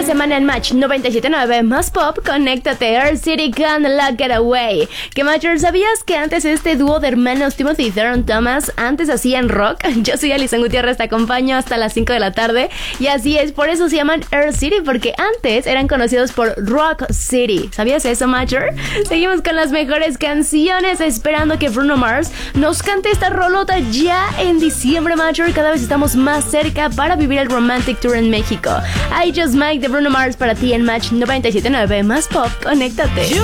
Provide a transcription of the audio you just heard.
semana en Match 97.9 más pop, conéctate Earth City con Lock It Away. ¿Qué Matcher? ¿Sabías que antes este dúo de hermanos Timothy y Theron Thomas antes hacían rock? Yo soy Alison Gutiérrez, te acompaño hasta las 5 de la tarde. Y así es, por eso se llaman Earth City, porque antes eran conocidos por Rock City. ¿Sabías eso, Matcher? Seguimos con las mejores canciones, esperando que Bruno Mars nos cante esta rolota ya en diciembre, Matcher. Cada vez estamos más cerca para vivir el Romantic Tour en México. I Just Mike de Bruno Mars para ti en Match 97.9 más pop, conéctate.